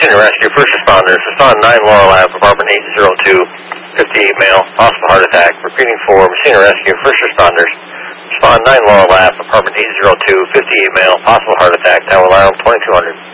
Messina Rescue, first responders, respond 9 Laurel Ave, apartment 802, 58 male, possible heart attack. Repeating for Messina Rescue, first responders, respond 9 Laurel Ave, apartment 802, 58 male, possible heart attack. Tower alarm 2200.